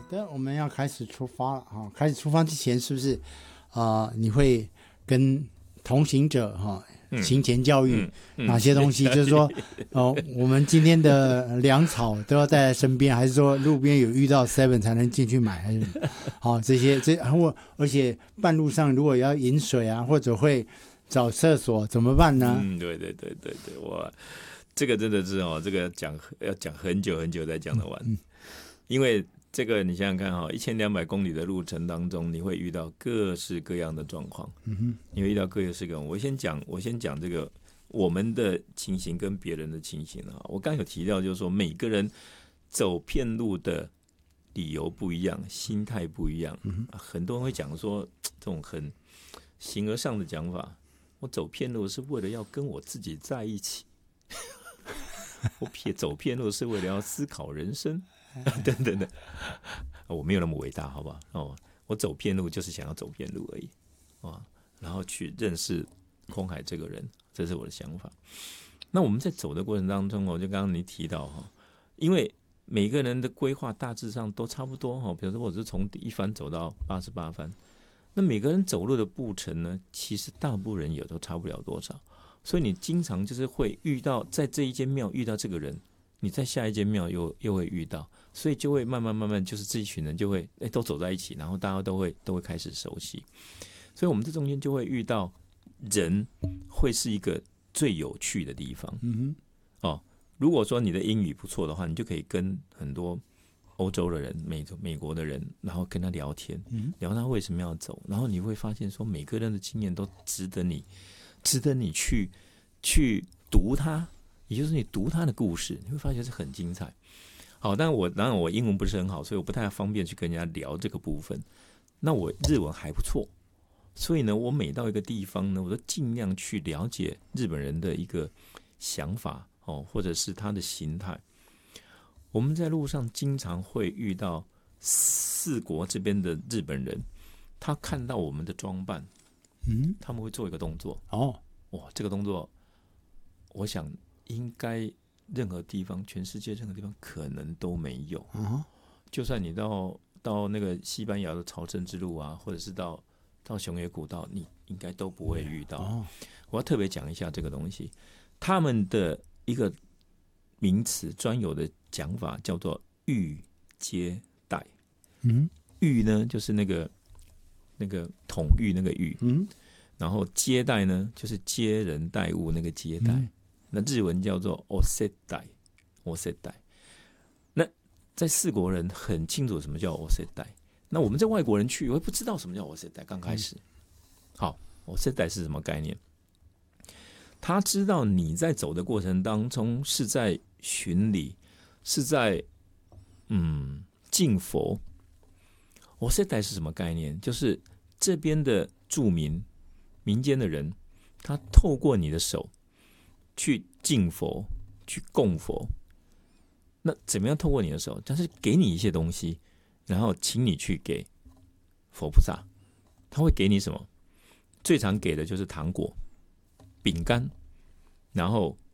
的，我们要开始出发了哈。开始出发之前，是不是你会跟同行者行前教育哪些东西？就是说，我们今天的粮草都要带在身边，还是说路边有遇到 Seven 才能进去买？还是好而且半路上如果要饮水啊，或者会找厕所怎么办呢？ 对，我这个真的是这个要讲很久很久才讲得完，因为这个你想想看1200公里的路程当中，你会遇到各式各样的状况，你会遇到各式各样。我先讲这个我们的情形跟别人的情形我刚有提到，就是说每个人走偏路的理由不一样，心态不一样，很多人会讲说这种很形而上的讲法，我走偏路是为了要跟我自己在一起，我走偏路是为了要思考人生。等等的，我没有那么伟大，好不好？我走偏路就是想要走偏路而已，然后去认识空海这个人，这是我的想法。那我们在走的过程当中，就刚刚你提到因为每个人的规划大致上都差不多比如说我是从1番走到88番，那每个人走路的步程呢，其实大部分人也都差不了多少，所以你经常就是会遇到，在这一间庙遇到这个人，你在下一间庙又会遇到，所以就会慢慢就是这一群人就会都走在一起，然后大家都会开始熟悉，所以我们这中间就会遇到人，会是一个最有趣的地方。如果说你的英语不错的话，你就可以跟很多欧洲的人、美国的人，然后跟他聊天，聊他为什么要走，然后你会发现说每个人的经验都值得你去读他。也就是你读他的故事，你会发现是很精彩。好，当然我英文不是很好，所以我不太方便去跟人家聊这个部分。那我日文还不错，所以呢，我每到一个地方呢，我都尽量去了解日本人的一个想法或者是他的心态。我们在路上经常会遇到4国这边的日本人，他看到我们的装扮，他们会做一个动作。这个动作，我想应该任何地方，全世界任何地方可能都没有。就算你到那个西班牙的朝圣之路啊，或者是到熊野古道，你应该都不会遇到。我要特别讲一下这个东西，他们的一个名词专有的讲法叫做御接待。御呢就是那个统御那个御，然后接待呢就是接人待物那个接待。那日文叫做 osetai。那在4国人很清楚什么叫 osetai， 那我们在外国人去会不知道什么叫 osetai。刚开始，好 osetai 是什么概念？他知道你在走的过程当中是在巡礼，是在敬佛。osetai 是什么概念？就是这边的住民、民间的人，他透过你的手去敬佛，去供佛。那怎么样透过你的手？但是给你一些东西，然后请你去给佛菩萨。他会给你什么？最常给的就是糖果、饼干，然后